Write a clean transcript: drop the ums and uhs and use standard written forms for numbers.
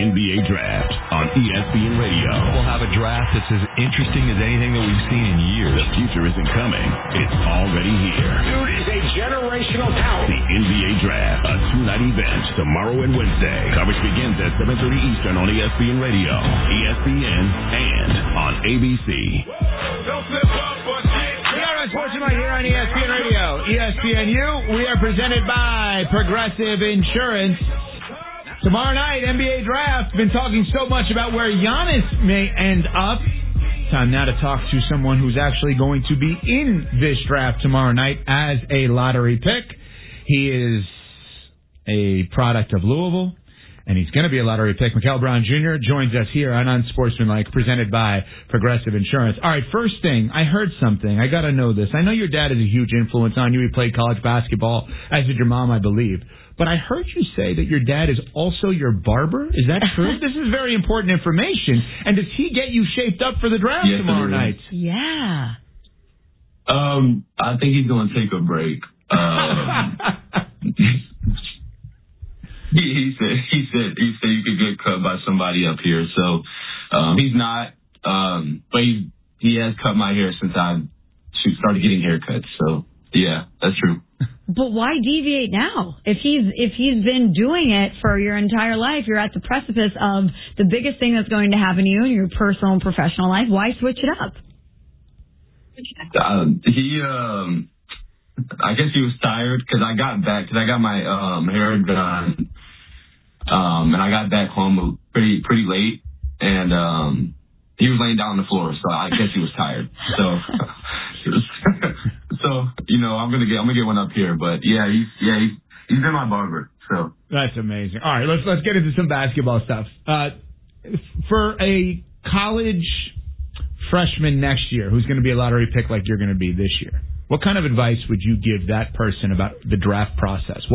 NBA Draft on ESPN Radio. We'll have a draft that's as interesting as anything that we've seen in years. The future isn't coming. It's already here. Dude is a generational talent. The NBA Draft, a two-night event tomorrow and Wednesday. Coverage begins at 7:30 Eastern on ESPN Radio, ESPN, and on ABC. Don't slip up, but Sports Night here on ESPN Radio, ESPNU. We are presented by Progressive Insurance. Tomorrow night, NBA Draft. Been talking so much about where Giannis may end up. Time now to talk to someone who's actually going to be in this draft tomorrow night as a lottery pick. He is a product of Louisville, and he's going to be a lottery pick. Mikel Brown Jr. joins us here on Unsportsmanlike, presented by Progressive Insurance. All right, first thing, I heard something. I got to know this. I know your dad is a huge influence on you. He played college basketball, as did your mom, I believe. But I heard you say that your dad is also your barber. Is that true? This is very important information. And does he get you shaped up for the draft tomorrow night? Yeah. I think he's going to take a break. He said you could get cut by somebody up here. So he's not. But he has cut my hair since I started getting haircuts. So yeah, that's true. But why deviate now? If he's been doing it for your entire life, you're at the precipice of the biggest thing that's going to happen to you in your personal and professional life. Why switch it up? I guess he was tired because I got my hair done, and I got back home pretty late, and he was laying down on the floor, so I guess he was tired. So I'm gonna get one up here, but he's been my barber. So that's amazing. All right, let's get into some basketball stuff. For a college freshman next year who's going to be a lottery pick like you're going to be this year, what kind of advice would you give that person about the draft process?